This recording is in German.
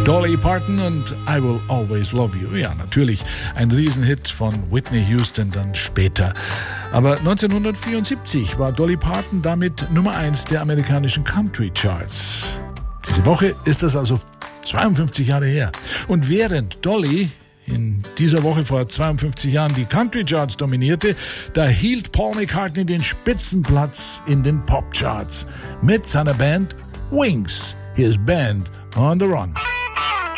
Dolly Parton und I Will Always Love You. Ja, natürlich ein Riesenhit von Whitney Houston dann später. Aber 1974 war Dolly Parton damit Nummer 1 der amerikanischen Country Charts. Diese Woche ist das also 52 Jahre her. Und während Dolly in dieser Woche vor 52 Jahren die Country Charts dominierte, da hielt Paul McCartney den Spitzenplatz in den Pop Charts mit seiner Band Wings. His Band on the Run.